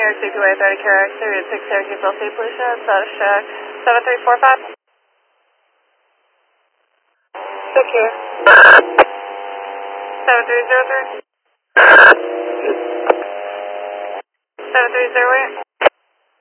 York CPY 30 Carrier X, 6 Syracuse LC, please show status check 7345. Secure. 7303. 7308.